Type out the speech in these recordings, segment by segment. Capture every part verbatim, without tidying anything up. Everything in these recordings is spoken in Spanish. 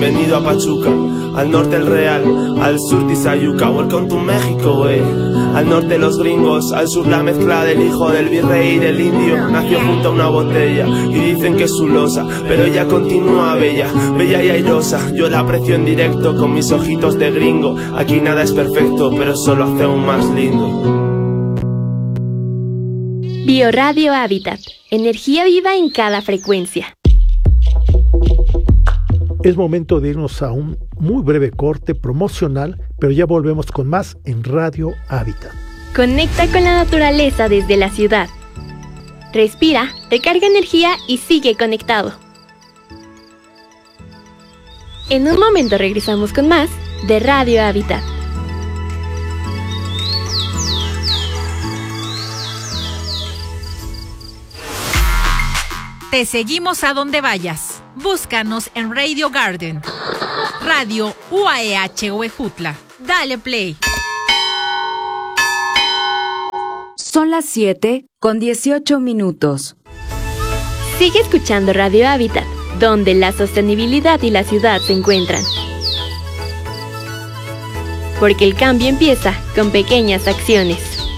Venido a Pachuca, al norte el Real, al sur Tizayuca, welcome to México, wey. Al norte los gringos, al sur la mezcla del hijo del virrey y del indio. Nació junto a una botella y dicen que es su losa, pero ella continúa bella, bella y airosa. Yo la aprecio en directo con mis ojitos de gringo. Aquí nada es perfecto, pero solo hace aún más lindo. Bioradio Hábitat, energía viva en cada frecuencia. Es momento de irnos a un muy breve corte promocional, pero ya volvemos con más en Radio Hábitat. Conecta con la naturaleza desde la ciudad. Respira, recarga energía y sigue conectado. En un momento regresamos con más de Radio Hábitat. Te seguimos a donde vayas. Búscanos en Radio Garden, Radio U A E H Huejutla. Dale play. Son las siete con dieciocho minutos. Sigue escuchando Radio Hábitat, donde la sostenibilidad y la ciudad se encuentran. Porque el cambio empieza con pequeñas acciones.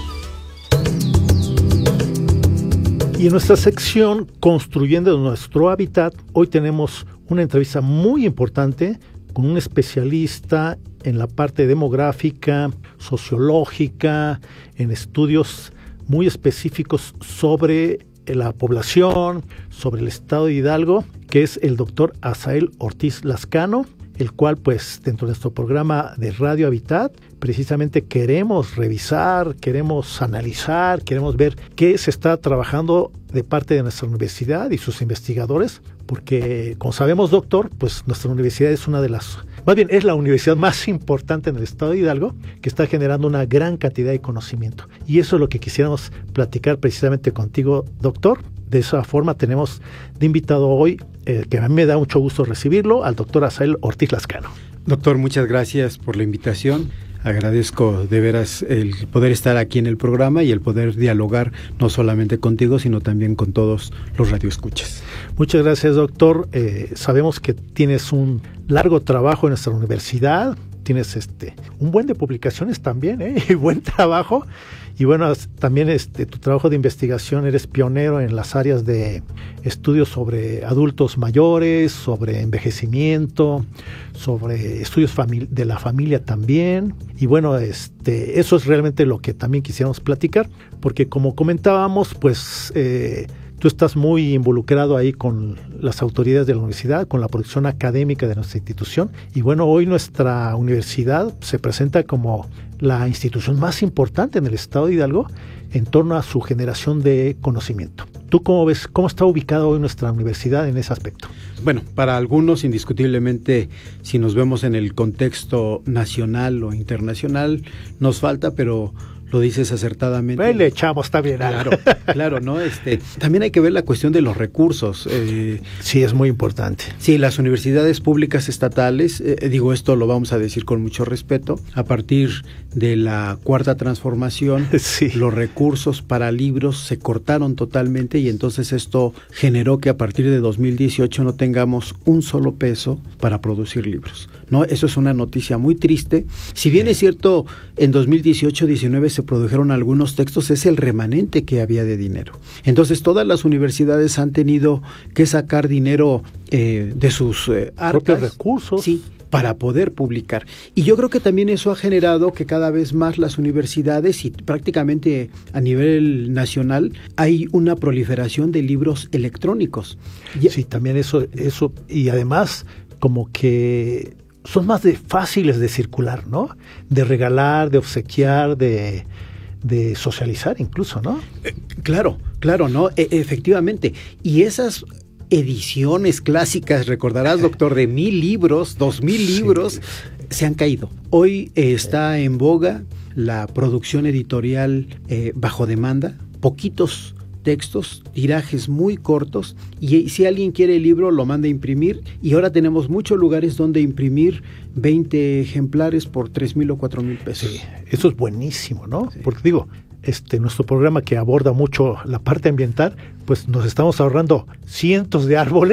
Y en nuestra sección Construyendo nuestro hábitat, hoy tenemos una entrevista muy importante con un especialista en la parte demográfica, sociológica, en estudios muy específicos sobre la población, sobre el estado de Hidalgo, que es el doctor Asael Ortiz Lascano, el cual pues dentro de nuestro programa de Radio Hábitat precisamente queremos revisar, queremos analizar, queremos ver qué se está trabajando de parte de nuestra universidad y sus investigadores, porque como sabemos, doctor, pues nuestra universidad es una de las, más bien es la universidad más importante en el estado de Hidalgo, que está generando una gran cantidad de conocimiento. Y eso es lo que quisiéramos platicar precisamente contigo, doctor. De esa forma tenemos de invitado hoy, eh, que a mí me da mucho gusto recibirlo, al doctor Asael Ortiz Lascano. Doctor, muchas gracias por la invitación. Agradezco de veras el poder estar aquí en el programa y el poder dialogar no solamente contigo, sino también con todos los radioescuchas. Muchas gracias, doctor. Eh, sabemos que tienes un largo trabajo en nuestra universidad, tienes este un buen de publicaciones también, ¿eh? Y buen trabajo. Y bueno, también este, tu trabajo de investigación, eres pionero en las áreas de estudios sobre adultos mayores, sobre envejecimiento, sobre estudios famili- de la familia también. Y bueno, este, eso es realmente lo que también quisiéramos platicar, porque como comentábamos, pues eh, tú estás muy involucrado ahí con las autoridades de la universidad, con la producción académica de nuestra institución. Y bueno, hoy nuestra universidad se presenta como la institución más importante en el estado de Hidalgo en torno a su generación de conocimiento. ¿Tú cómo ves, cómo está ubicada hoy nuestra universidad en ese aspecto? Bueno, para algunos indiscutiblemente, si nos vemos en el contexto nacional o internacional, nos falta, pero lo dices acertadamente. Bueno, le echamos también. Claro, claro, ¿no? Este, también hay que ver la cuestión de los recursos. Eh, sí, es muy importante. Sí, las universidades públicas estatales, eh, digo esto lo vamos a decir con mucho respeto, a partir de la cuarta transformación, sí, los recursos para libros se cortaron totalmente y entonces esto generó que a partir de dos mil dieciocho no tengamos un solo peso para producir libros, ¿no? Eso es una noticia muy triste. Si bien es cierto, en dos mil dieciocho diecinueve se produjeron algunos textos, es el remanente que había de dinero. Entonces todas las universidades han tenido que sacar dinero eh, de sus eh, arcas, propios recursos, sí, para poder publicar. Y yo creo que también eso ha generado que cada vez más las universidades y prácticamente a nivel nacional hay una proliferación de libros electrónicos. Sí, también eso, eso y además como que son más de fáciles de circular, ¿no? De regalar, de obsequiar, de, de socializar incluso, ¿no? Eh, claro, claro, ¿no? E- efectivamente. Y esas ediciones clásicas, recordarás, doctor, de mil libros, dos mil libros, sí, se han caído. Hoy eh, está en boga la producción editorial eh, bajo demanda, poquitos textos, tirajes muy cortos, y si alguien quiere el libro lo manda a imprimir, y ahora tenemos muchos lugares donde imprimir veinte ejemplares por tres mil o cuatro mil pesos. Sí, eso es buenísimo, ¿no? Sí. Porque digo, este nuestro programa que aborda mucho la parte ambiental, pues nos estamos ahorrando cientos de árboles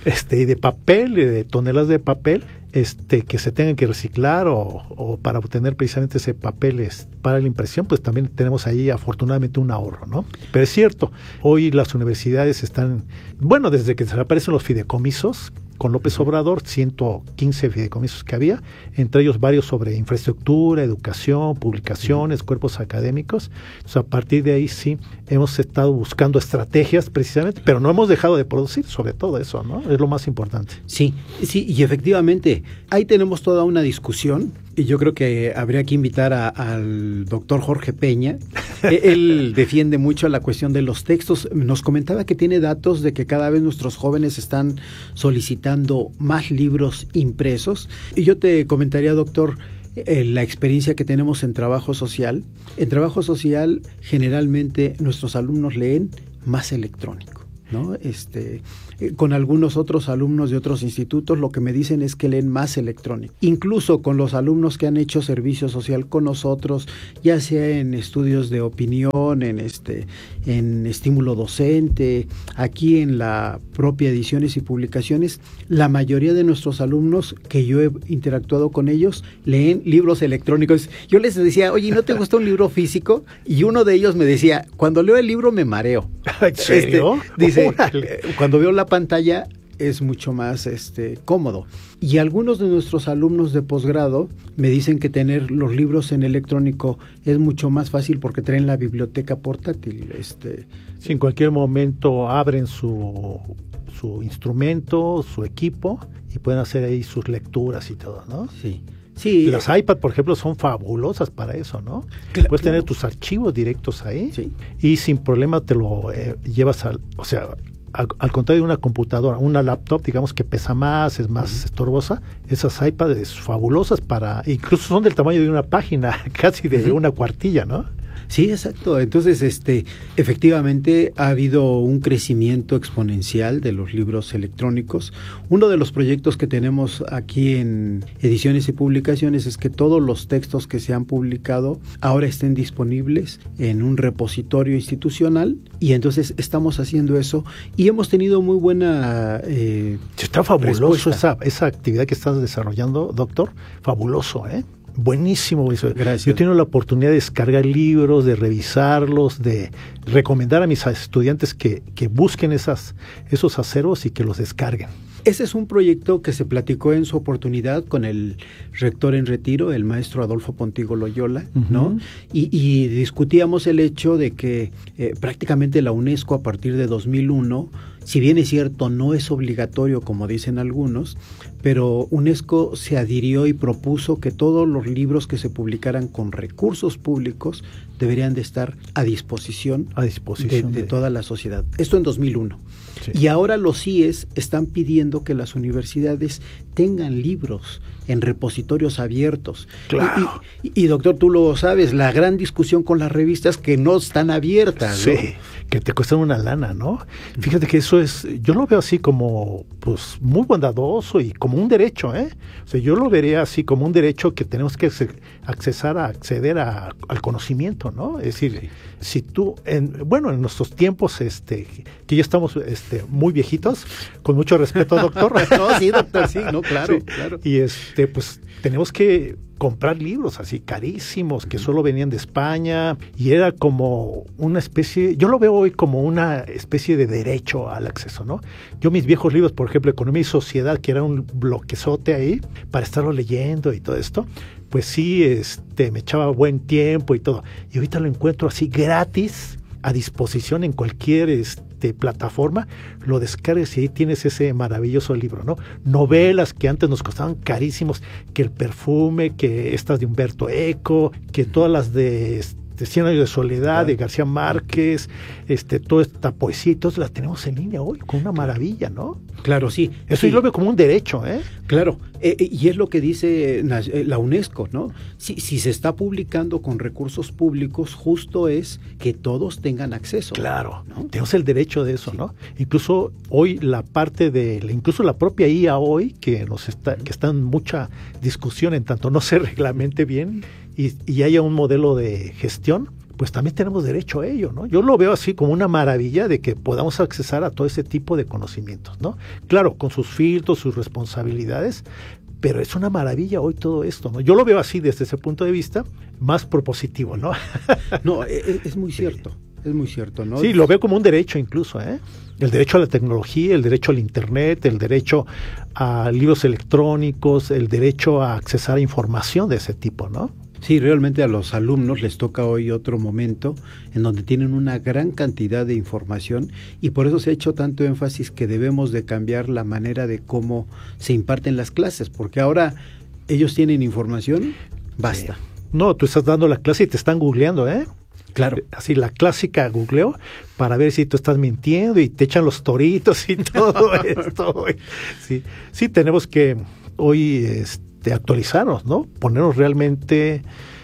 este, y de papel, y de toneladas de papel, este, que se tengan que reciclar o, o para obtener precisamente ese papel es, para la impresión, pues también tenemos ahí afortunadamente un ahorro, ¿no? Pero es cierto, hoy las universidades están, bueno, desde que se aparecen los fideicomisos, con López Obrador, ciento quince fideicomisos que había, entre ellos varios sobre infraestructura, educación, publicaciones, uh-huh. cuerpos académicos. Entonces, a partir de ahí sí hemos estado buscando estrategias precisamente, pero no hemos dejado de producir, sobre todo eso, ¿no? Es lo más importante. Sí, sí, y efectivamente, ahí tenemos toda una discusión. Y yo creo que habría que invitar a, al doctor Jorge Peña. Él defiende mucho la cuestión de los textos. Nos comentaba que tiene datos de que cada vez nuestros jóvenes están solicitando más libros impresos. Y yo te comentaría, doctor, eh, la experiencia que tenemos en trabajo social. En trabajo social, generalmente nuestros alumnos leen más electrónico, ¿no? Este, eh, con algunos otros alumnos de otros institutos lo que me dicen es que leen más electrónico. Incluso con los alumnos que han hecho servicio social con nosotros, ya sea en estudios de opinión, en este, en estímulo docente, aquí en la propia ediciones y publicaciones, la mayoría de nuestros alumnos que yo he interactuado con ellos leen libros electrónicos. Yo les decía, oye, ¿no te gusta un libro físico? Y uno de ellos me decía, cuando leo el libro me mareo. ¿En serio? Este, dice, Órale. Cuando veo la pantalla es mucho más este, cómodo. Y algunos de nuestros alumnos de posgrado me dicen que tener los libros en electrónico es mucho más fácil porque traen la biblioteca portátil. Este, sí, en cualquier momento abren su, su instrumento, su equipo y pueden hacer ahí sus lecturas y todo, ¿no? Sí. Sí, las iPad, por ejemplo, son fabulosas para eso, ¿no? Claro, puedes tener tus archivos directos ahí sí. y sin problema te lo eh, llevas al, o sea, al, al contrario de una computadora, una laptop, digamos que pesa más, es más uh-huh. estorbosa, esas iPads es fabulosas para, incluso son del tamaño de una página, casi de uh-huh. una cuartilla, ¿no? Sí, exacto. Entonces, este, efectivamente ha habido un crecimiento exponencial de los libros electrónicos. Uno de los proyectos que tenemos aquí en Ediciones y Publicaciones es que todos los textos que se han publicado ahora estén disponibles en un repositorio institucional y entonces estamos haciendo eso y hemos tenido muy buena eh, Está fabuloso esa, esa actividad que estás desarrollando, doctor. Fabuloso, ¿eh? Buenísimo eso. Gracias. Yo he tenido la oportunidad de descargar libros, de revisarlos, de recomendar a mis estudiantes que, que busquen esas, esos acervos y que los descarguen. Ese es un proyecto que se platicó en su oportunidad con el rector en retiro, el maestro Adolfo Pontigo Loyola, uh-huh. ¿no? Y, y discutíamos el hecho de que eh, prácticamente la UNESCO a partir de dos mil uno, si bien es cierto, no es obligatorio como dicen algunos, pero UNESCO se adhirió y propuso que todos los libros que se publicaran con recursos públicos deberían de estar a disposición, a disposición de, de, de toda la sociedad. Esto en dos mil uno. Sí. Y ahora los I E S están pidiendo que las universidades tengan libros en repositorios abiertos. Claro. Y, y, y doctor, tú lo sabes, la gran discusión con las revistas que no están abiertas. Sí, ¿no? Que te cuestan una lana, ¿no? Fíjate que eso es, yo lo veo así como, pues, muy bondadoso y como un derecho, ¿eh? O sea, yo lo vería así como un derecho que tenemos que accesar a acceder a, al conocimiento, ¿no? Es decir, sí. si tú, en, bueno, en nuestros tiempos, este, que ya estamos este, muy viejitos, con mucho respeto, doctor. No, sí, doctor, sí, no, claro, sí. claro. Y este, pues, tenemos que comprar libros así carísimos que solo venían de España y era como una especie, yo lo veo hoy como una especie de derecho al acceso, ¿no? Yo mis viejos libros, por ejemplo, Economía y Sociedad, que era un bloquezote ahí para estarlo leyendo y todo esto, pues sí, este, me echaba buen tiempo y todo. Y ahorita lo encuentro así gratis, a disposición en cualquier este, plataforma, lo descargues y ahí tienes ese maravilloso libro, ¿no? Novelas que antes nos costaban carísimos, que El Perfume, que estas de Humberto Eco, que todas las de, de Cien años de soledad, claro. de García Márquez, este, toda esta poesía y todas las tenemos en línea hoy, con una maravilla, ¿no? Claro, sí. Eso sí. yo lo veo como un derecho, ¿eh? Claro, eh, y es lo que dice la UNESCO, ¿no? Si, si se está publicando con recursos públicos, justo es que todos tengan acceso. Claro, ¿no? Tenemos el derecho de eso, sí. ¿no? Incluso hoy la parte de, incluso la propia I A hoy, que nos está, que está en mucha discusión en tanto no se reglamente bien y, y haya un modelo de gestión, pues también tenemos derecho a ello, ¿no? Yo lo veo así como una maravilla de que podamos accesar a todo ese tipo de conocimientos, ¿no? Claro, con sus filtros, sus responsabilidades, pero es una maravilla hoy todo esto, ¿no? Yo lo veo así desde ese punto de vista, más propositivo, ¿no? No, es, es muy cierto, es muy cierto, ¿no? Sí, lo veo como un derecho incluso, ¿eh? El derecho a la tecnología, el derecho al internet, el derecho a libros electrónicos, el derecho a accesar a información de ese tipo, ¿no? Sí, realmente a los alumnos les toca hoy otro momento en donde tienen una gran cantidad de información y por eso se ha hecho tanto énfasis que debemos de cambiar la manera de cómo se imparten las clases, porque ahora ellos tienen información, basta. Sí. No, tú estás dando la clase y te están googleando, ¿eh? Claro. Así la clásica googleo para ver si tú estás mintiendo y te echan los toritos y todo esto. Sí, sí tenemos que hoy este, actualizarnos, ¿no? Ponernos realmente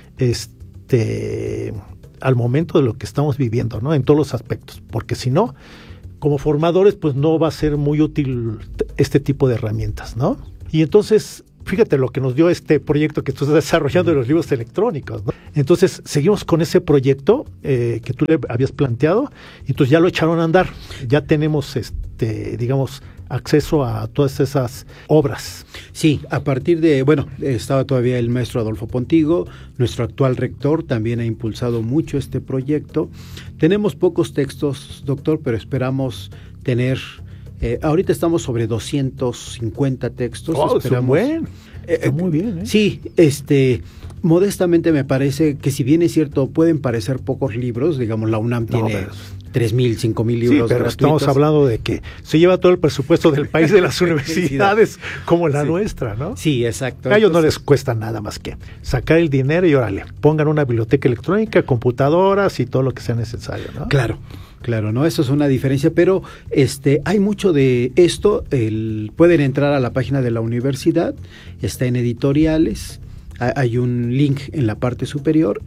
este al momento de lo que estamos viviendo, ¿no? En todos los aspectos, porque si no, como formadores, pues no va a ser muy útil este tipo de herramientas, ¿no? Y entonces, fíjate lo que nos dio este proyecto que tú estás desarrollando de los libros electrónicos, ¿no? Entonces, seguimos con ese proyecto eh, que tú le habías planteado, y entonces ya lo echaron a andar. Ya tenemos, este, digamos, acceso a todas esas obras. Sí, a partir de, bueno, estaba todavía el maestro Adolfo Pontigo, nuestro actual rector también ha impulsado mucho este proyecto. Tenemos pocos textos, doctor, pero esperamos tener... Eh, ahorita estamos sobre doscientos cincuenta textos. Oh, esperamos, buen. Está eh, muy bien, ¿eh? Sí, este, modestamente me parece que si bien es cierto, pueden parecer pocos libros, digamos, la UNAM no, tiene tres mil, cinco mil libros. Sí, pero gratuitos. Estamos hablando de que se lleva todo el presupuesto del país de las universidades como la sí. nuestra, ¿no? Sí, exacto. A ellos Entonces, no les cuesta nada más que sacar el dinero y órale, pongan una biblioteca electrónica, computadoras y todo lo que sea necesario, ¿no? Claro. Claro, no, eso es una diferencia, pero este hay mucho de esto. El, pueden entrar a la página de la universidad, está en editoriales, hay un link en la parte superior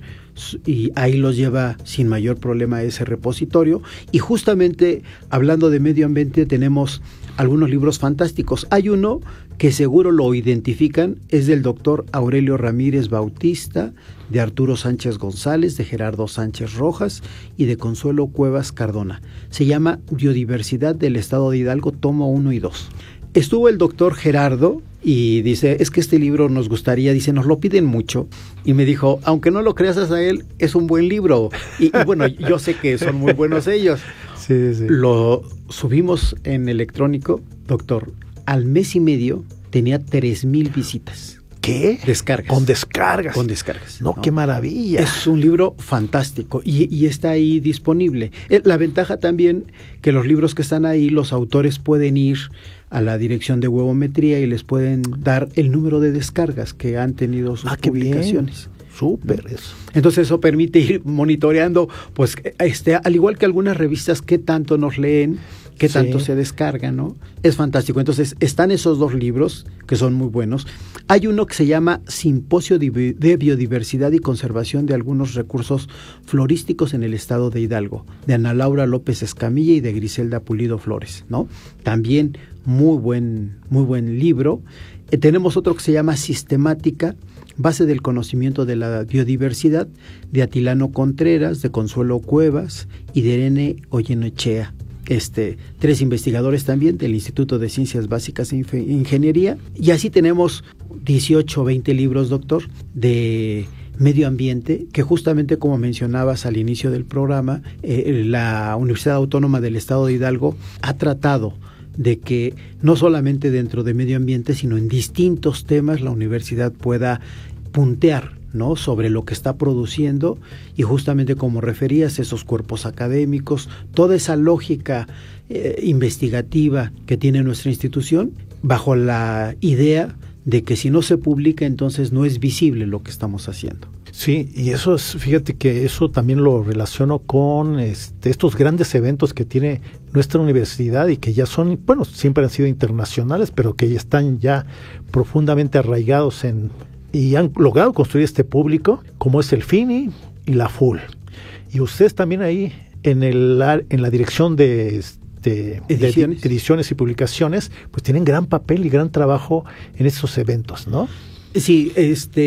y ahí los lleva sin mayor problema a ese repositorio. Y justamente hablando de medio ambiente tenemos algunos libros fantásticos. Hay uno que seguro lo identifican, es del doctor Aurelio Ramírez Bautista, de Arturo Sánchez González, de Gerardo Sánchez Rojas y de Consuelo Cuevas Cardona. Se llama Biodiversidad del Estado de Hidalgo, tomo uno y dos. Estuvo el doctor Gerardo y dice, es que este libro nos gustaría, dice, nos lo piden mucho. Y me dijo, aunque no lo creas a él, es un buen libro. Y, y bueno, yo sé que son muy buenos ellos. Sí, sí. Lo subimos en electrónico, doctor. Al mes y medio tenía tres mil visitas. ¿Qué? Descargas. Con descargas. Con descargas. No, ¿no? Qué maravilla. Es un libro fantástico y, y está ahí disponible. La ventaja también que los libros que están ahí, los autores pueden ir a la dirección de Huevometría y les pueden dar el número de descargas que han tenido sus ah, publicaciones. Bien. Súper eso. Entonces eso permite ir monitoreando, pues, este, al igual que algunas revistas, qué tanto nos leen, qué sí. tanto se descargan, ¿no? Es fantástico. Entonces están esos dos libros que son muy buenos. Hay uno que se llama Simposio de Biodiversidad y Conservación de algunos recursos florísticos en el estado de Hidalgo, de Ana Laura López Escamilla y de Griselda Pulido Flores, ¿no? También muy buen, muy buen libro. Eh, tenemos otro que se llama Sistemática, Base del Conocimiento de la Biodiversidad, de Atilano Contreras, de Consuelo Cuevas y de Irene Oyenechea. Este, tres investigadores también del Instituto de Ciencias Básicas e Ingeniería. Y así tenemos dieciocho o veinte libros, doctor, de medio ambiente, que justamente como mencionabas al inicio del programa, eh, la Universidad Autónoma del Estado de Hidalgo ha tratado de que no solamente dentro de medio ambiente, sino en distintos temas la universidad pueda puntear, ¿no?, sobre lo que está produciendo y justamente como referías, esos cuerpos académicos, toda esa lógica eh, investigativa que tiene nuestra institución, bajo la idea de que si no se publica, entonces no es visible lo que estamos haciendo. Sí, y eso es, fíjate que eso también lo relaciono con este, estos grandes eventos que tiene nuestra universidad y que ya son, bueno, siempre han sido internacionales, pero que ya están ya profundamente arraigados en y han logrado construir este público, como es el FINI y la FUL. Y ustedes también ahí en el en la dirección de, este, ediciones. de ediciones y publicaciones, pues tienen gran papel y gran trabajo en estos eventos, ¿no? Sí, este,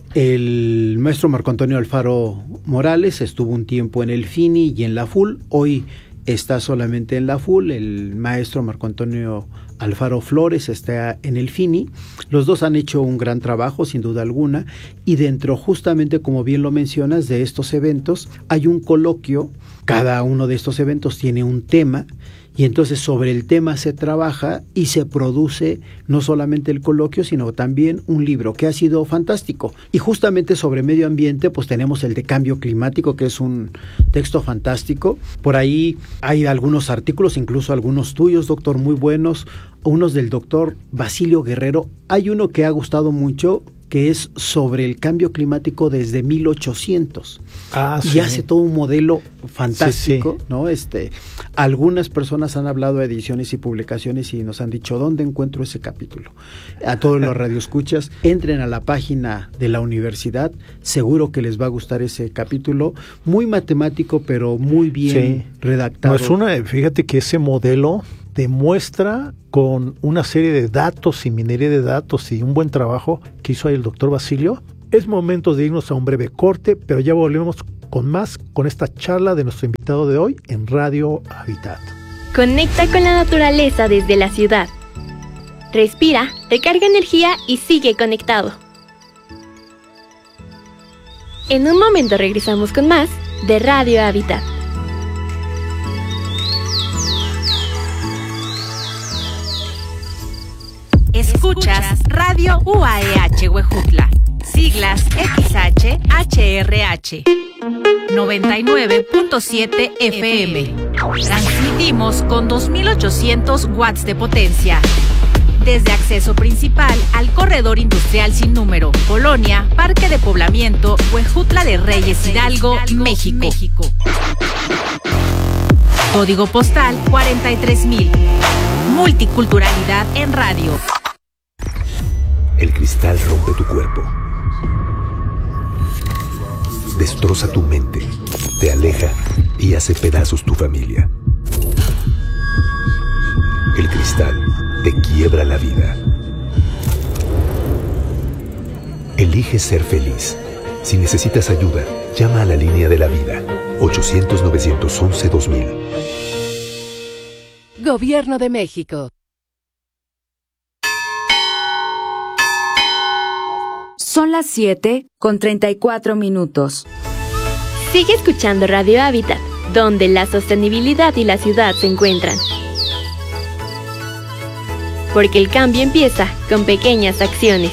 El maestro Marco Antonio Alfaro Morales estuvo un tiempo en el FINI y en la F U L, hoy está solamente en la F U L, el maestro Marco Antonio Alfaro Flores está en el FINI. Los dos han hecho un gran trabajo, sin duda alguna, y dentro, justamente como bien lo mencionas, de estos eventos hay un coloquio. Cada uno de estos eventos tiene un tema, y entonces sobre el tema se trabaja y se produce no solamente el coloquio, sino también un libro que ha sido fantástico. Y justamente sobre medio ambiente, pues tenemos el de cambio climático, que es un texto fantástico. Por ahí hay algunos artículos, incluso algunos tuyos, doctor, muy buenos, unos del doctor Basilio Guerrero. Hay uno que ha gustado mucho, que es sobre el cambio climático desde mil ochocientos. Ah, sí. Y hace todo un modelo fantástico, sí, sí. ¿no? Este, algunas personas han hablado de ediciones y publicaciones y nos han dicho, ¿dónde encuentro ese capítulo? A todos los radioescuchas, entren a la página de la universidad, seguro que les va a gustar ese capítulo, muy matemático, pero muy bien sí. redactado. No, es una, fíjate que ese modelo demuestra con una serie de datos y minería de datos y un buen trabajo que hizo ahí el doctor Basilio. Es momento de irnos a un breve corte, pero ya volvemos con más con esta charla de nuestro invitado de hoy en Radio Habitat. Conecta con la naturaleza desde la ciudad. Respira, recarga energía y sigue conectado. En un momento regresamos con más de Radio Habitat. Escuchas Radio U A E H Huejutla, siglas X H H R H, noventa y nueve punto siete F M. Transmitimos con dos mil ochocientos watts de potencia. Desde acceso principal al corredor industrial sin número, Colonia, Parque de Poblamiento, Huejutla de Reyes Hidalgo, México. México. Código postal cuarenta y tres mil. Multiculturalidad en radio. El cristal rompe tu cuerpo, destroza tu mente, te aleja y hace pedazos tu familia. El cristal te quiebra la vida. Elige ser feliz. Si necesitas ayuda, llama a la línea de la vida, ochocientos, novecientos once, dos mil. Gobierno de México. Son las siete con treinta y cuatro minutos. Sigue escuchando Radio Habitat, donde la sostenibilidad y la ciudad se encuentran. Porque el cambio empieza con pequeñas acciones.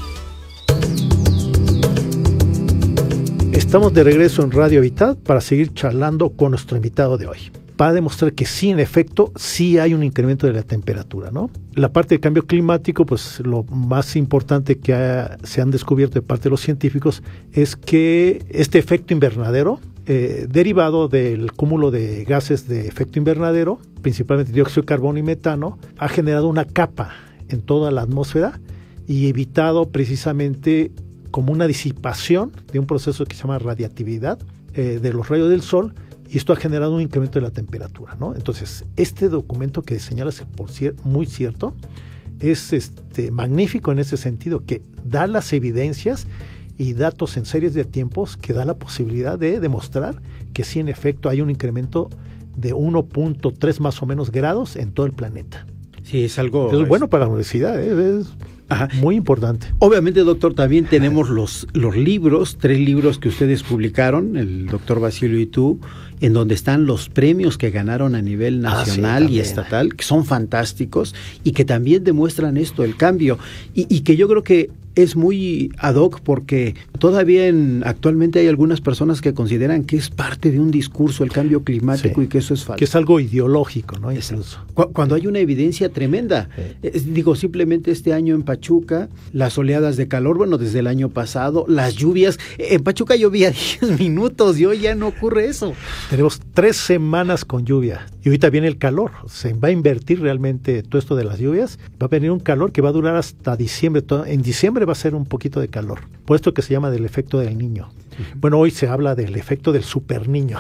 Estamos de regreso en Radio Habitat para seguir charlando con nuestro invitado de hoy. Para demostrar que sí, en efecto, sí hay un incremento de la temperatura, ¿no? La parte del cambio climático, pues lo más importante que ha, se han descubierto de parte de los científicos es que este efecto invernadero, eh, derivado del cúmulo de gases de efecto invernadero, principalmente dióxido de carbono y metano, ha generado una capa en toda la atmósfera y evitado precisamente como una disipación de un proceso que se llama radiatividad eh, de los rayos del sol. Y esto ha generado un incremento de la temperatura, ¿no? Entonces, este documento que señalas, por cierto, muy cierto, es este, magnífico en ese sentido, que da las evidencias y datos en series de tiempos que da la posibilidad de demostrar que sí, en efecto, hay un incremento de uno punto tres más o menos grados en todo el planeta. Sí, es algo... Es bueno para la universidad, ¿eh? Es Ajá. muy importante. Obviamente, doctor, también tenemos los, los libros, tres libros que ustedes publicaron, el doctor Basilio y tú, en donde están los premios que ganaron a nivel nacional ah, sí, y estatal, que son fantásticos y que también demuestran esto, el cambio, y, y que yo creo que es muy ad hoc porque todavía en, actualmente hay algunas personas que consideran que es parte de un discurso el cambio climático sí, y que eso es falso. Que es algo ideológico, ¿no? Incluso. Cuando hay una evidencia tremenda. Sí. Es, digo, simplemente este año en Pachuca, las oleadas de calor, bueno, desde el año pasado, las lluvias, en Pachuca llovía diez minutos y hoy ya no ocurre eso. Tenemos tres semanas con lluvia y ahorita viene el calor. Se va a invertir realmente todo esto de las lluvias. Va a venir un calor que va a durar hasta diciembre. En diciembre siempre va a ser un poquito de calor, por esto que se llama del efecto del niño. Uh-huh. Bueno, hoy se habla del efecto del super niño.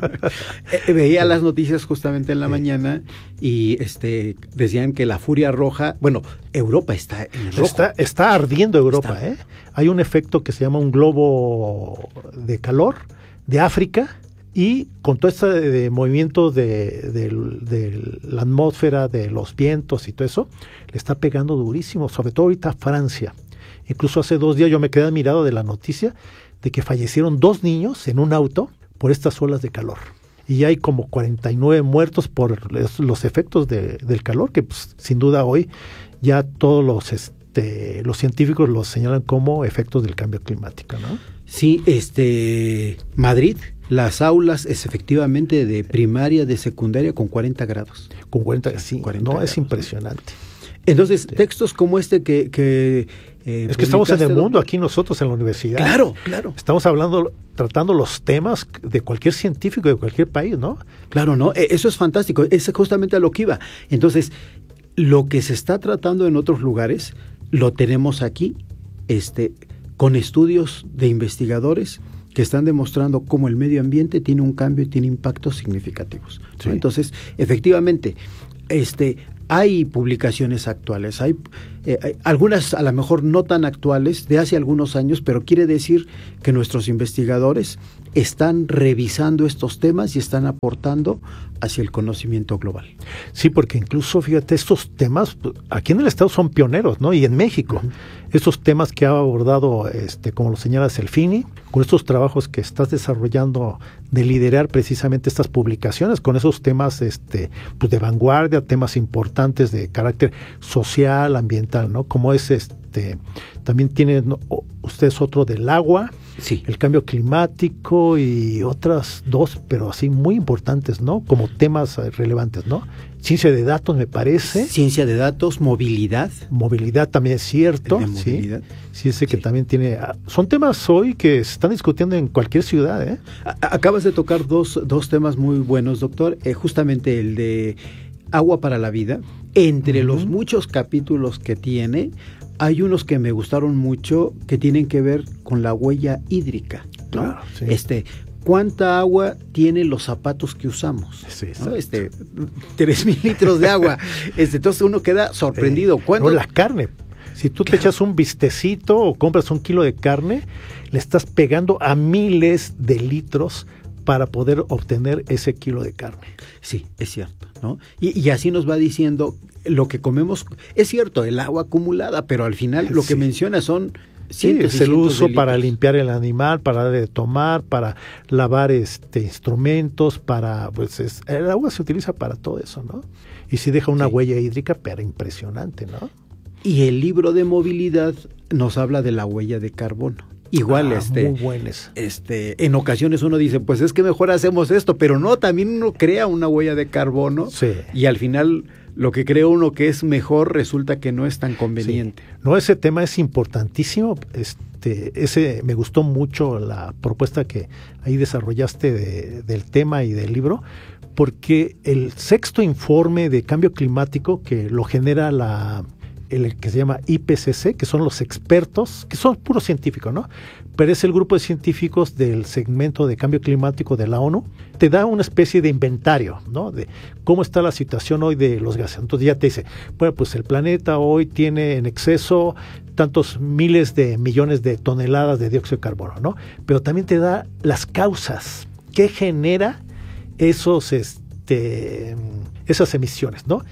eh, veía las noticias justamente en la sí. mañana y este decían que la furia roja, bueno, Europa está en rojo. Está, está ardiendo Europa, está. ¿eh? Hay un efecto que se llama un globo de calor de África, y con todo este de movimiento de, de, de la atmósfera, de los vientos y todo eso, le está pegando durísimo, sobre todo ahorita a Francia. Incluso hace dos días yo me quedé admirado de la noticia de que fallecieron dos niños en un auto por estas olas de calor. Y hay como cuarenta y nueve muertos por los, los efectos de, del calor, que pues, sin duda hoy ya todos los, este, los científicos los señalan como efectos del cambio climático, ¿no? Sí, este, Madrid, las aulas es efectivamente de primaria, de secundaria con cuarenta grados. Con cuarenta, sí, cuarenta no, grados, es impresionante. Entonces, sí. textos como este que... que eh, es que estamos en el mundo, donde... aquí nosotros en la universidad. Claro, claro. Estamos hablando, tratando los temas de cualquier científico de cualquier país, ¿no? Claro, no, eso es fantástico, es justamente a lo que iba. Entonces, lo que se está tratando en otros lugares, lo tenemos aquí, este... con estudios de investigadores que están demostrando cómo el medio ambiente tiene un cambio y tiene impactos significativos. Sí. ¿no? Entonces, efectivamente, este, hay publicaciones actuales, hay, eh, hay algunas a lo mejor no tan actuales, de hace algunos años, pero quiere decir que nuestros investigadores están revisando estos temas y están aportando hacia el conocimiento global. Sí, porque incluso, fíjate, estos temas aquí en el estado son pioneros, ¿no? Y en México, uh-huh. estos temas que ha abordado, este, como lo señalas, el FINI, con estos trabajos que estás desarrollando de liderar precisamente estas publicaciones, con esos temas este, pues de vanguardia, temas importantes de carácter social, ambiental, ¿no? Como es este, también tienen ¿no? ustedes otro del agua, sí. el cambio climático y otras dos, pero así muy importantes, ¿no? Como temas relevantes, ¿no? Ciencia de datos, me parece. Ciencia de datos, movilidad. Movilidad también es cierto. De movilidad. Sí, sí ese que sí. también tiene... Son temas hoy que se están discutiendo en cualquier ciudad, ¿eh? Acabas de tocar dos, dos temas muy buenos, doctor. Eh, justamente el de Agua para la Vida. Entre uh-huh. los muchos capítulos que tiene, hay unos que me gustaron mucho que tienen que ver con la huella hídrica, ¿no? Claro, sí. Este... ¿Cuánta agua tienen los zapatos que usamos? Sí, ¿no? Este, tres mil litros de agua. Este, entonces uno queda sorprendido. Eh, ¿Cuánto? No, la carne. Si tú claro. te echas un bistecito o compras un kilo de carne, le estás pegando a miles de litros para poder obtener ese kilo de carne. Sí, es cierto, ¿no? Y, y así nos va diciendo lo que comemos. Es cierto, el agua acumulada, pero al final lo que sí. menciona son... Sí, es el uso para limpiar el animal, para darle de tomar, para lavar este instrumentos, para pues es, el agua se utiliza para todo eso, ¿no? Y sí deja una sí. huella hídrica, pero impresionante, ¿no? Y el libro de movilidad nos habla de la huella de carbono. Igual, ah, este, muy buenas. este, en ocasiones uno dice, pues es que mejor hacemos esto, pero no, también uno crea una huella de carbono sí. y al final lo que cree uno que es mejor resulta que no es tan conveniente. Sí. No, ese tema es importantísimo. Este, ese me gustó mucho la propuesta que ahí desarrollaste de, del tema y del libro, porque el sexto informe de cambio climático que lo genera la el que se llama I P C C, que son los expertos, que son puros científicos, ¿no? Pero es el grupo de científicos del segmento de cambio climático de la ONU, te da una especie de inventario, ¿no? De cómo está la situación hoy de los gases. Entonces ya te dice, bueno, pues el planeta hoy tiene en exceso tantos miles de millones de toneladas de dióxido de carbono, ¿no? Pero también te da las causas que genera esos, este, esas emisiones, ¿no?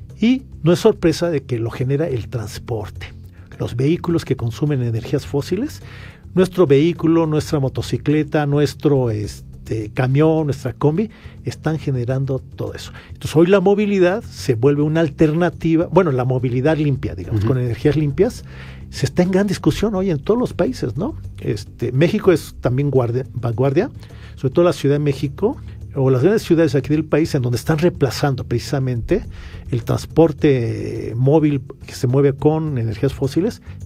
Y no es sorpresa de que lo genera el transporte. Los vehículos que consumen energías fósiles, nuestro vehículo, nuestra motocicleta, nuestro este, camión, nuestra combi, están generando todo eso. Entonces hoy la movilidad se vuelve una alternativa, bueno, la movilidad limpia, digamos, uh-huh. con energías limpias, se está en gran discusión hoy en todos los países, ¿no? Este, México es también guardia, vanguardia, sobre todo la Ciudad de México, o las grandes ciudades aquí del país en donde están reemplazando precisamente el transporte móvil que se mueve con energías fósiles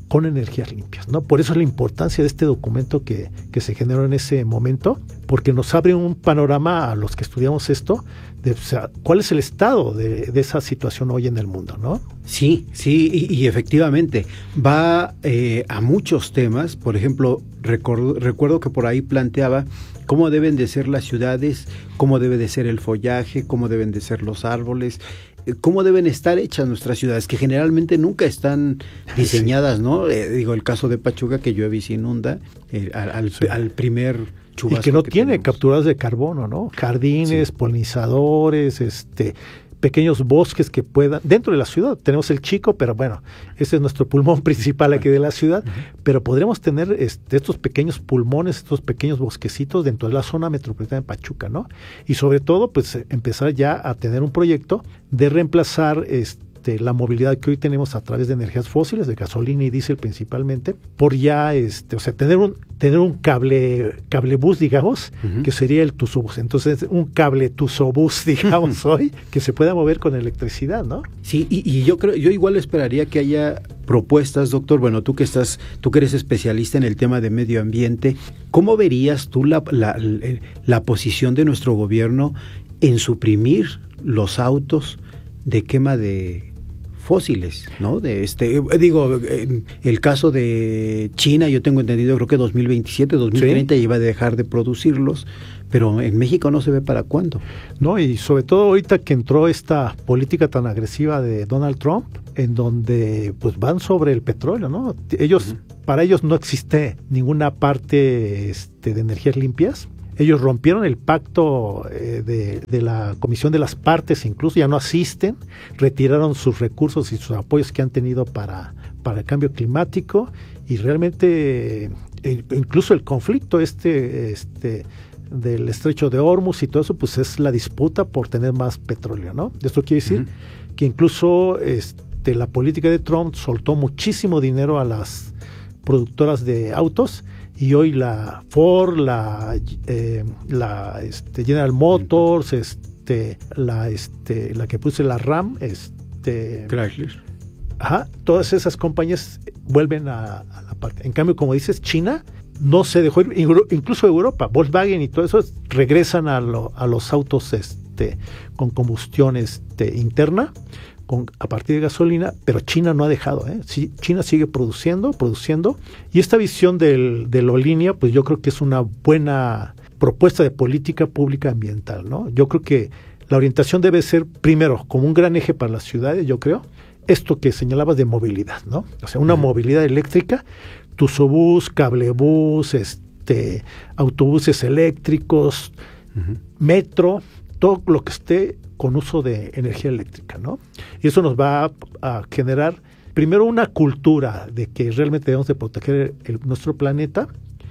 con energías limpias, ¿no? Por eso es la importancia de este documento que, que se generó en ese momento, porque nos abre un panorama a los que estudiamos esto, de, o sea, cuál es el estado de, de esa situación hoy en el mundo, ¿no? Sí, sí, y, y efectivamente va eh, a muchos temas. Por ejemplo, recuerdo, recuerdo que por ahí planteaba cómo deben de ser las ciudades, cómo debe de ser el follaje, cómo deben de ser los árboles, cómo deben estar hechas nuestras ciudades, que generalmente nunca están diseñadas, ¿no? Eh, digo, el caso de Pachuca, que llueve y se inunda, eh, al, al, sí. al primer chubasco. Y que no que tiene tenemos. capturas de carbono, ¿no? Jardines, sí. polinizadores, este... pequeños bosques que puedan, dentro de la ciudad, tenemos el Chico, pero bueno, ese es nuestro pulmón principal aquí de la ciudad, uh-huh. pero podremos tener este, estos pequeños pulmones, estos pequeños bosquecitos dentro de la zona metropolitana de Pachuca, ¿no? Y sobre todo, pues empezar ya a tener un proyecto de reemplazar este, la movilidad que hoy tenemos a través de energías fósiles, de gasolina y diésel principalmente, por ya, este, o sea, tener un tener un cable cablebús, digamos, uh-huh. que sería el Tuzobús. Entonces, un cable Tuzobús, digamos, hoy, que se pueda mover con electricidad, ¿no? Sí, y, y yo creo, yo igual esperaría que haya propuestas, doctor. Bueno, tú que estás, tú que eres especialista en el tema de medio ambiente, ¿cómo verías tú la, la, la, la posición de nuestro gobierno en suprimir los autos de quema de fósiles, ¿no? De este, digo, el caso de China, yo tengo entendido, creo que dos mil veintisiete, dos mil treinta ¿sí? iba a dejar de producirlos, pero en México no se ve para cuándo. No, y sobre todo ahorita que entró esta política tan agresiva de Donald Trump, en donde pues van sobre el petróleo, ¿no? Ellos, uh-huh. para ellos no existe ninguna parte este, de energías limpias. Ellos rompieron el pacto eh, de, de la Comisión de las Partes, incluso ya no asisten, retiraron sus recursos y sus apoyos que han tenido para, para el cambio climático, y realmente eh, incluso el conflicto este, este del estrecho de Hormuz y todo eso, pues es la disputa por tener más petróleo, ¿no? Esto quiere decir uh-huh. que incluso este, la política de Trump soltó muchísimo dinero a las productoras de autos, y hoy la Ford, la, eh, la este, General Motors, este, la, este, la que puse la Ram, este, Chrysler. Ajá, todas esas compañías vuelven a, a la parte. En cambio, como dices, China no se dejó ir, incluso Europa, Volkswagen y todo eso regresan a, lo, a los autos este, con combustión este, interna, Con, a partir de gasolina, pero China no ha dejado, ¿eh? Sí, China sigue produciendo, produciendo, y esta visión del, de la línea, pues yo creo que es una buena propuesta de política pública ambiental, ¿no? Yo creo que la orientación debe ser, primero, como un gran eje para las ciudades, yo creo, esto que señalabas de movilidad, ¿no? O sea, una uh-huh. movilidad eléctrica, Tuzobús, cablebús, este, autobuses eléctricos, uh-huh. metro, todo lo que esté con uso de energía eléctrica, ¿no? Y eso nos va a, a generar, primero, una cultura de que realmente debemos de proteger el, nuestro planeta,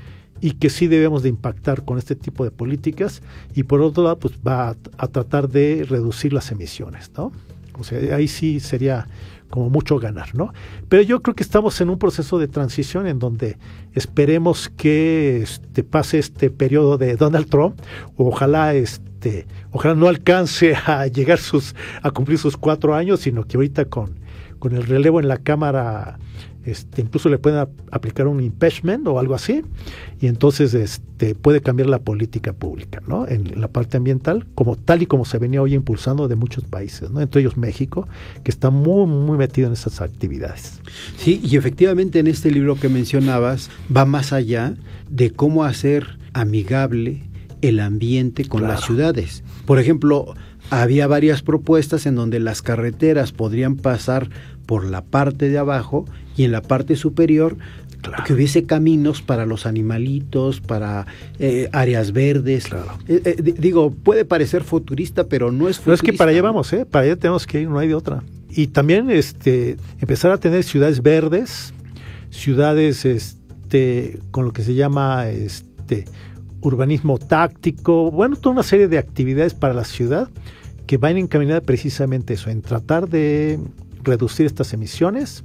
y que sí debemos de impactar con este tipo de políticas, y por otro lado, pues va a, a tratar de reducir las emisiones, ¿no? O sea, ahí sí sería como mucho ganar, ¿no? Pero yo creo que estamos en un proceso de transición en donde esperemos que este, pase este periodo de Donald Trump, o ojalá este, ojalá no alcance a llegar sus, a cumplir sus cuatro años, sino que ahorita con, con el relevo en la Cámara, este, incluso le pueden a, aplicar un impeachment o algo así, y entonces este, puede cambiar la política pública, ¿no? En, en la parte ambiental, como tal y como se venía hoy impulsando de muchos países, ¿no? Entre ellos México, que está muy, muy metido en esas actividades. Sí, y efectivamente en este libro que mencionabas va más allá de cómo hacer amigable el ambiente con claro. las ciudades. Por ejemplo, había varias propuestas en donde las carreteras podrían pasar por la parte de abajo, y en la parte superior claro. que hubiese caminos para los animalitos, para eh, áreas verdes. Claro. Eh, eh, digo, puede parecer futurista, pero no es futurista. No, es que para allá vamos, ¿eh? Para allá tenemos que ir, no hay de otra. Y también este, empezar a tener ciudades verdes, ciudades este, con lo que se llama este, urbanismo táctico, bueno, toda una serie de actividades para la ciudad que van encaminadas precisamente eso, en tratar de reducir estas emisiones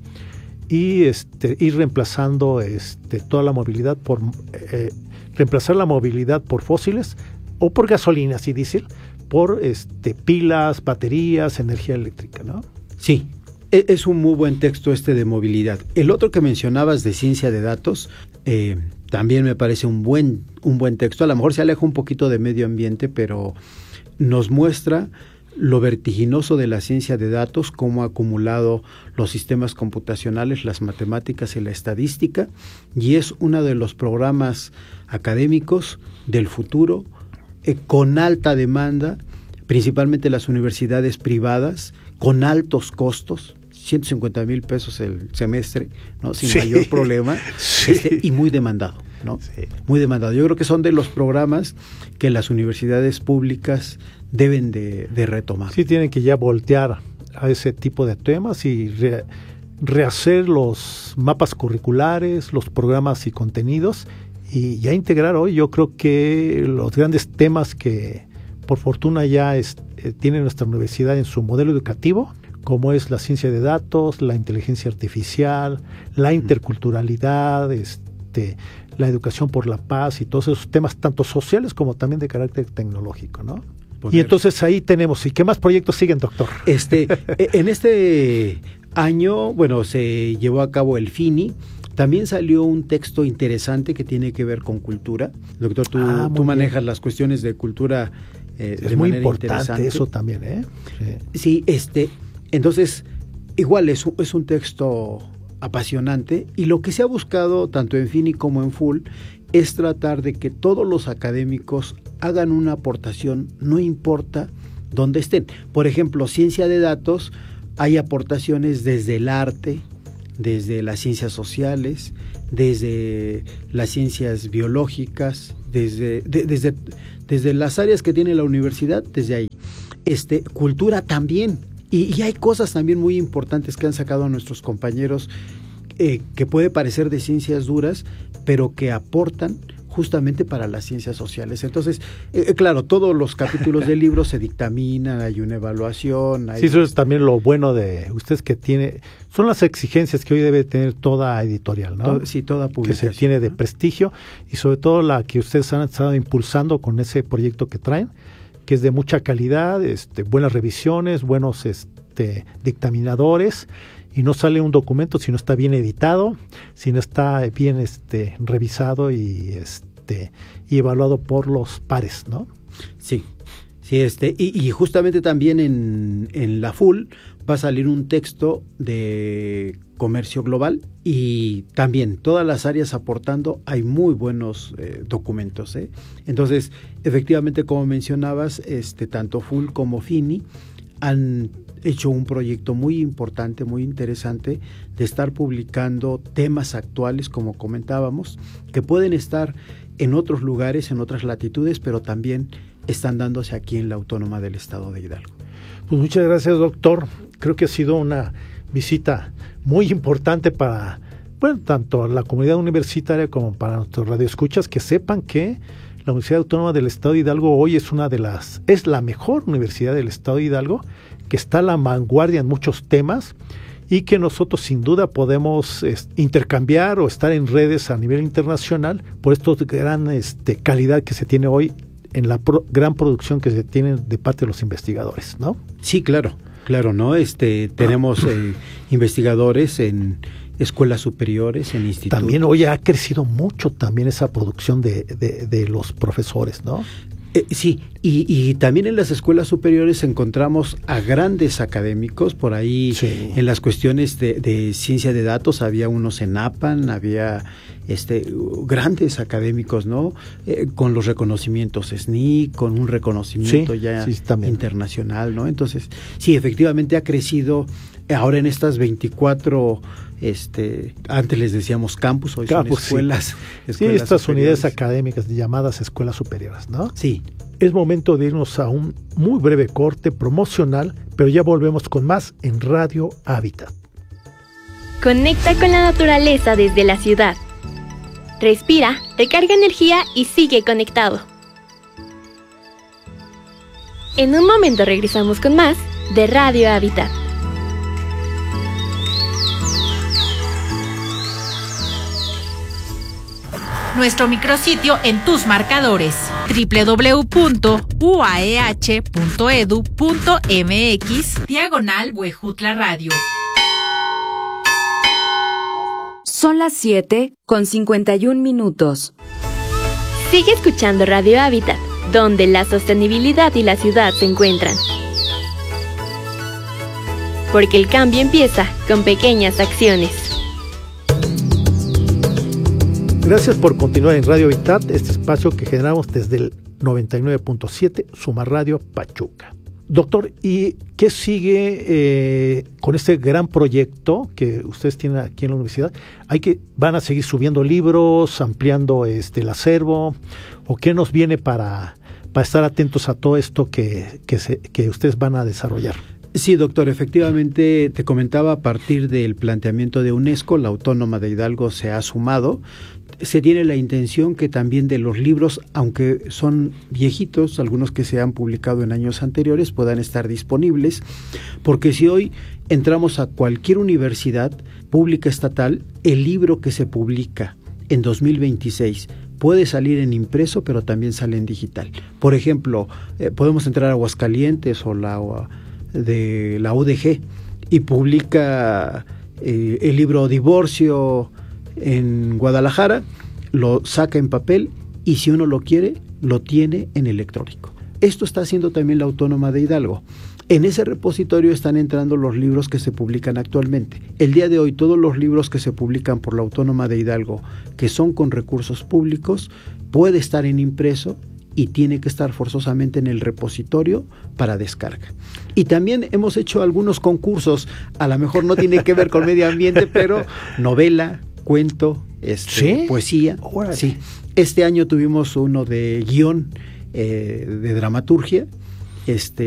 y este, ir reemplazando este, toda la movilidad por eh, reemplazar la movilidad por fósiles o por gasolinas y diésel por este, pilas, baterías, energía eléctrica, ¿no? Sí, Es un muy buen texto este de movilidad. El otro que mencionabas de ciencia de datos, eh, también me parece un buen, un buen texto. A lo mejor se aleja un poquito de medio ambiente, pero nos muestra lo vertiginoso de la ciencia de datos, cómo ha acumulado los sistemas computacionales, las matemáticas y la estadística, y es uno de los programas académicos del futuro eh, con alta demanda, principalmente las universidades privadas, con altos costos, ciento cincuenta mil pesos el semestre, ¿no? Sin sí. mayor problema, sí. este, y muy demandado, ¿no? Sí. Muy demandado. Yo creo que son de los programas que las universidades públicas deben de, de retomar. Sí, tienen que ya voltear a ese tipo de temas y re, rehacer los mapas curriculares, los programas y contenidos, y ya integrar hoy, yo creo que los grandes temas que por fortuna ya es, eh, tiene nuestra universidad en su modelo educativo, como es la ciencia de datos, la inteligencia artificial, la interculturalidad, este, la educación por la paz y todos esos temas, tanto sociales como también de carácter tecnológico, ¿no? Poder. Y entonces ahí tenemos, ¿y qué más proyectos siguen, doctor? Este, en este año, bueno, se llevó a cabo el FINI. También salió un texto interesante que tiene que ver con cultura. Doctor, tú, ah, tú manejas las cuestiones de cultura eh, es de muy manera importante interesante. Eso también, ¿eh? Sí, sí este, entonces, igual es un, es un texto apasionante, y lo que se ha buscado tanto en FINI como en FUL es tratar de que todos los académicos hagan una aportación, no importa dónde estén. Por ejemplo, ciencia de datos, hay aportaciones desde el arte, desde las ciencias sociales, desde las ciencias biológicas, desde, de, desde, desde las áreas que tiene la universidad, desde ahí. Este, cultura también, y, y hay cosas también muy importantes que han sacado a nuestros compañeros eh, que puede parecer de ciencias duras, pero que aportan justamente para las ciencias sociales. Entonces, eh, claro, todos los capítulos del libro se dictaminan, hay una evaluación. Hay... Sí, eso es también lo bueno de ustedes, que tiene, son las exigencias que hoy debe tener toda editorial, ¿no? Todo, sí, toda publicación. Que se tiene de prestigio, y sobre todo la que ustedes han estado impulsando con ese proyecto que traen, que es de mucha calidad, este, buenas revisiones, buenos este, dictaminadores, y no sale un documento si no está bien editado, si no está bien este, revisado y, este, y evaluado por los pares, ¿no? Sí, sí, este, y, y justamente también en, en la FUL va a salir un texto de comercio global, y también todas las áreas aportando, hay muy buenos eh, documentos, ¿eh? Entonces, efectivamente, como mencionabas, este, tanto FUL como FINI han hecho un proyecto muy importante, muy interesante, de estar publicando temas actuales, como comentábamos, que pueden estar en otros lugares, en otras latitudes, pero también están dándose aquí en la Autónoma del Estado de Hidalgo. Pues muchas gracias, doctor. Creo que ha sido una visita muy importante para, bueno, tanto la comunidad universitaria como para nuestros radioescuchas, que sepan que la Universidad Autónoma del Estado de Hidalgo hoy es una de las, es la mejor universidad del Estado de Hidalgo, que está a la vanguardia en muchos temas, y que nosotros sin duda podemos es, intercambiar o estar en redes a nivel internacional por esta gran este, calidad que se tiene hoy en la pro, gran producción que se tiene de parte de los investigadores, ¿no? Sí, claro, claro, ¿no? Este, tenemos eh, investigadores en escuelas superiores, en institutos. También hoy ha crecido mucho también esa producción de, de, de los profesores, ¿no? Eh, sí, y, y también en las escuelas superiores encontramos a grandes académicos, por ahí sí. En las cuestiones de, de ciencia de datos había unos en APAN, había este grandes académicos, ¿no? Eh, con los reconocimientos S N I, con un reconocimiento sí, ya sí, internacional, ¿no? Entonces, sí, efectivamente ha crecido ahora en estas veinticuatro, este, antes les decíamos campus, hoy campus, son escuelas. Sí, escuelas sí estas superiores. Unidades académicas llamadas escuelas superiores, ¿no? Sí. Es momento de irnos a un muy breve corte promocional, pero ya volvemos con más en Radio Hábitat. Conecta con la naturaleza desde la ciudad. Respira, recarga energía y sigue conectado. En un momento regresamos con más de Radio Hábitat. Nuestro micrositio en tus marcadores: doble u doble u doble u punto u a e h punto e d u punto m x diagonal Huejutla Radio. Son las siete con cincuenta y un minutos. Sigue escuchando Radio Hábitat, donde la sostenibilidad y la ciudad se encuentran. Porque el cambio empieza con pequeñas acciones. Gracias por continuar en Radio Hábitat, este espacio que generamos desde el noventa y nueve punto siete, Suma Radio Pachuca. Doctor, ¿y qué sigue eh, con este gran proyecto que ustedes tienen aquí en la universidad? ¿Hay que van a seguir subiendo libros, ampliando este el acervo, o qué nos viene para, para estar atentos a todo esto que, que, se, que ustedes van a desarrollar? Sí, doctor, efectivamente, te comentaba, a partir del planteamiento de UNESCO, la Autónoma de Hidalgo se ha sumado. Se tiene la intención que también de los libros, aunque son viejitos, algunos que se han publicado en años anteriores, puedan estar disponibles, porque si hoy entramos a cualquier universidad pública estatal, el libro que se publica en dos mil veintiséis puede salir en impreso, pero también sale en digital. Por ejemplo, eh, podemos entrar a Aguascalientes o la o de la U D G y publica eh, el libro Divorcio en Guadalajara, lo saca en papel y si uno lo quiere, lo tiene en electrónico. Esto está haciendo también la Autónoma de Hidalgo. En ese repositorio están entrando los libros que se publican actualmente. El día de hoy, todos los libros que se publican por la Autónoma de Hidalgo, que son con recursos públicos, puede estar en impreso y tiene que estar forzosamente en el repositorio para descarga. Y también hemos hecho algunos concursos, a lo mejor no tiene que ver con medio ambiente, pero novela, cuento, este, ¿sí? poesía. Órale. Sí. Este año tuvimos uno de guión, eh, de dramaturgia, este